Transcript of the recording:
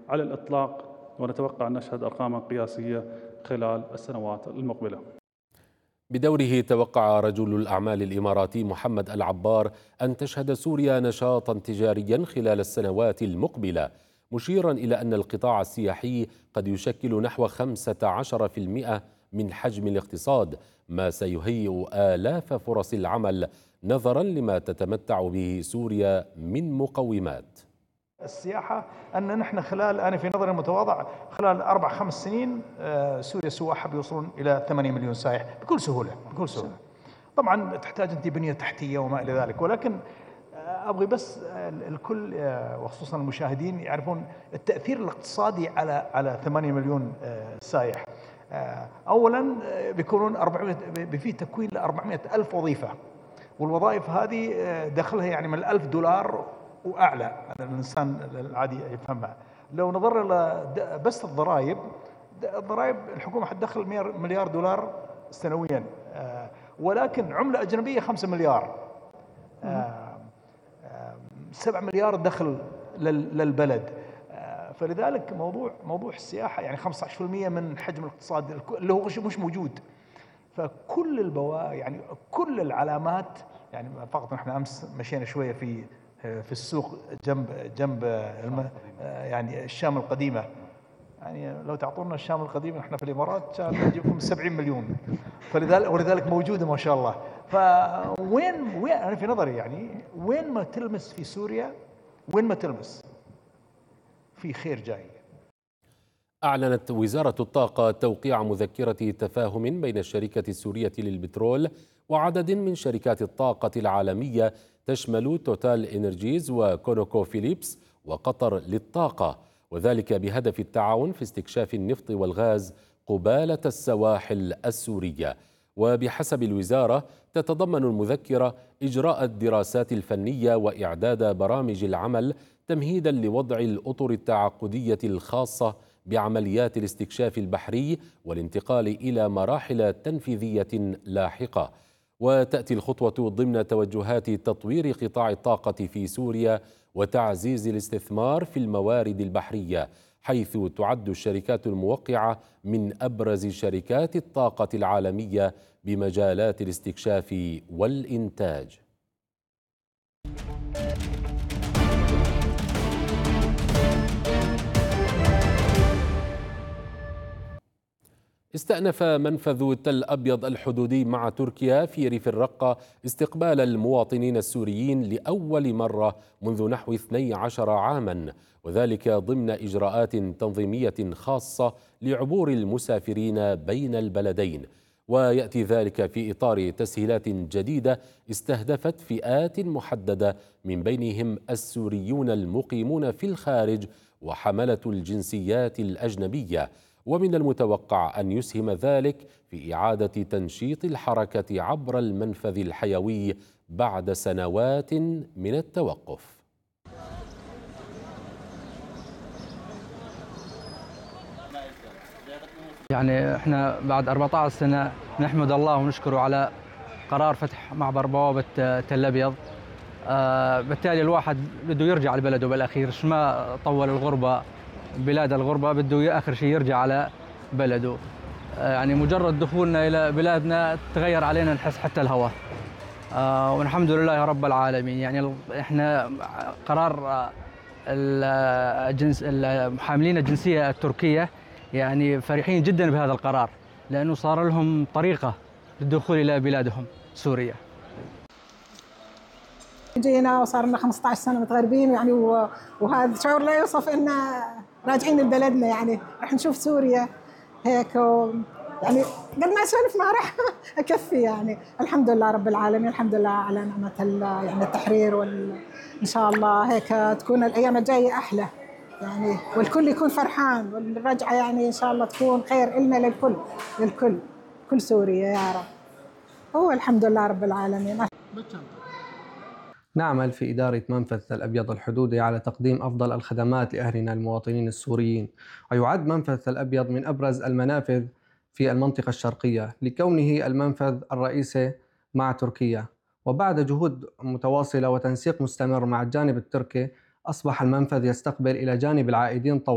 على الإطلاق، ونتوقع أن نشهد أرقاما قياسية خلال السنوات المقبلة. بدوره توقع رجل الأعمال الإماراتي محمد العبار أن تشهد سوريا نشاطا تجاريا خلال السنوات المقبلة، مشيرا إلى أن القطاع السياحي قد يشكل نحو 15% من حجم الاقتصاد، ما سيهيئ آلاف فرص العمل نظرا لما تتمتع به سوريا من مقومات. السياحة أن نحن خلال، أنا في نظري المتواضع، خلال 4-5 سنين سوريا سواحها بيوصلون إلى 8 مليون سائح بكل سهولة. طبعا تحتاج أنت بنية تحتية وما إلى ذلك، ولكن أبغي بس الكل وخصوصا المشاهدين يعرفون التأثير الاقتصادي على 8 مليون سائح. أولا بيكونون في تكوين ل 400 ألف وظيفة، والوظائف هذه دخلها يعني من $1000 وأعلى الإنسان العادي يفهمها. لو نظر بس الضرائب الحكومة حتدخل $100 مليار سنويا، ولكن عملة أجنبية 5 مليار، 7 مليار دخل للبلد. فلذلك موضوع السياحة يعني 15% من حجم الاقتصاد اللي هو مش موجود. فكل يعني كل العلامات، يعني فقط نحن أمس مشينا شوية في السوق جنب يعني الشام القديمة، يعني لو تعطونا الشام القديمة نحن في الإمارات كان نجيبكم 70 مليون، ولذلك موجودة ما شاء الله. فوين أنا في نظري يعني وين ما تلمس في سوريا، وين ما تلمس في خير جاي. أعلنت وزارة الطاقة توقيع مذكرة تفاهم بين الشركة السورية للبترول وعدد من شركات الطاقة العالمية تشمل توتال إنرجيز وكونوكو فيليبس وقطر للطاقة، وذلك بهدف التعاون في استكشاف النفط والغاز قبالة السواحل السورية. وبحسب الوزارة تتضمن المذكرة إجراء الدراسات الفنية وإعداد برامج العمل تمهيدا لوضع الأطر التعاقدية الخاصة بعمليات الاستكشاف البحري والانتقال إلى مراحل تنفيذية لاحقة. وتأتي الخطوة ضمن توجهات تطوير قطاع الطاقة في سوريا وتعزيز الاستثمار في الموارد البحرية، حيث تعد الشركات الموقعة من أبرز شركات الطاقة العالمية بمجالات الاستكشاف والإنتاج. استأنف منفذ تل أبيض الحدودي مع تركيا في ريف الرقة استقبال المواطنين السوريين لأول مرة منذ نحو 12 عاما، وذلك ضمن إجراءات تنظيمية خاصة لعبور المسافرين بين البلدين. ويأتي ذلك في إطار تسهيلات جديدة استهدفت فئات محددة من بينهم السوريون المقيمون في الخارج وحملة الجنسيات الأجنبية. ومن المتوقع أن يسهم ذلك في إعادة تنشيط الحركة عبر المنفذ الحيوي بعد سنوات من التوقف. يعني احنا بعد 14 سنة نحمد الله ونشكره على قرار فتح معبر بوابة تل أبيض. بالتالي الواحد بده يرجع لبلده بالأخير، ما طول الغربة بلاد الغربة، بده آخر شيء يرجع على بلده. يعني مجرد دخولنا إلى بلادنا تغير علينا نحس حتى الهواء، والحمد لله يا رب العالمين. يعني احنا قرار حاملين الجنسية التركية يعني فرحين جدا بهذا القرار، لأنه صار لهم طريقة للدخول إلى بلادهم سوريا. جينا وصار لنا 15 سنة متغربين يعني، وهذا شعور لا يوصف إن راجعين لبلدنا، يعني رح نشوف سوريا هيك يعني قد ما أسولف ما رح أكفي. يعني الحمد لله رب العالمين، الحمد لله على نعمة يعني التحرير، إن شاء الله هيك تكون الأيام الجاية أحلى يعني، والكل يكون فرحان، والرجعة يعني إن شاء الله تكون خير إلنا للكل كل سوريا يا رب. هو الحمد لله رب العالمين. نعمل في إدارة منفذ تل أبيض الحدودي على تقديم أفضل الخدمات لأهلنا المواطنين السوريين، ويعد منفذ تل أبيض من أبرز المنافذ في المنطقة الشرقية لكونه المنفذ الرئيسي مع تركيا. وبعد جهود متواصلة وتنسيق مستمر مع الجانب التركي، أصبح المنفذ يستقبل إلى جانب العائدين